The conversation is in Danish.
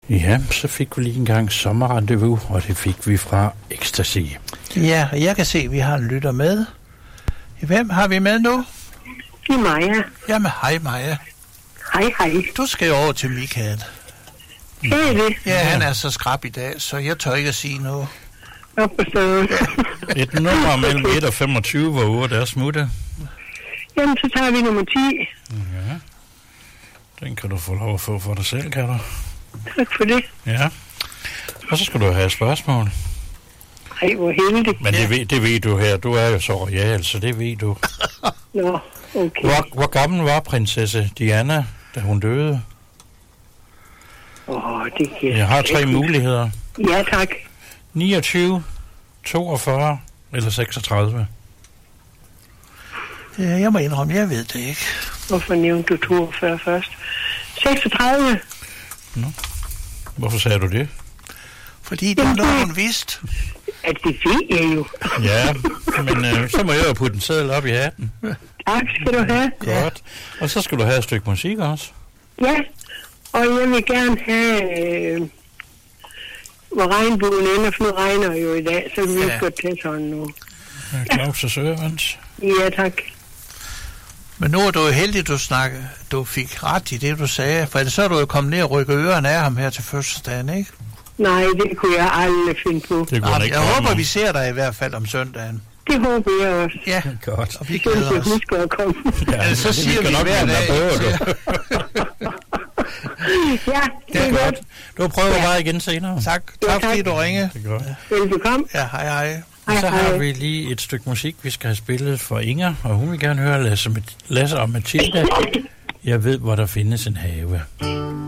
Ja, så fik vi lige en gang sommerrendezvous, og det fik vi fra Ecstasy. Ja, jeg kan se, at vi har en lytter med. Hvem har vi med nu? Det er Maja. Jamen, hej Maja. Hej. Du skal over til Michael. Det er det. Ja, han er så skrab i dag, så jeg tør ikke at sige noget. Et nummer mellem 1 og 25, hvor uger der er smutte. Jamen, så tager vi nummer 10. Ja. Den kan du få lov at få for dig selv, kan du? Tak for det. Ja. Og så skal du have et spørgsmål. Ej, hvor heldigt. Men det ved du her. Du er jo så royal, så det ved du. Nå, okay. Hvor gammel var prinsesse Diana, da hun døde? Det kan jeg har 3 muligheder. Ja, tak. 29, 42 eller 36. Ja, jeg må indrømme, jeg ved det ikke. Hvorfor nævnte du 42 først? 36. Nå. Hvorfor sagde du det? Fordi det er noget, hun vidste. At det ved jeg jo. Ja, men så må jeg jo putte en seddel op i hatten. Tak skal du have. Godt. Og så skal du have et stykke musik også. Ja, og jeg vil gerne have... hvor regnbuen ender, for nu regner jo i dag, så kan vi godt tage sådan nu. Claus og Sørens. Ja, tak. Men nu er du jo heldig, du fik ret i det, du sagde. For ellers så er du jo kommet ned og rykke ørerne af ham her til fødselsdagen, ikke? Nej, det kunne jeg aldrig finde på. Jeg håber, vi ser dig i hvert fald om søndagen. Det håber jeg også. Ja, godt. Og vi glæder os. Husk at komme. Ja, så siger vi hver dag. Ja, det er godt. Du prøver bare igen senere. Tak fordi du ringede. Det er godt. Velbekomme. Ja, hej. Og så har vi lige et stykke musik, vi skal have spillet for Inger, og hun vil gerne høre Lasse og Mathilde. Jeg ved, hvor der findes en have.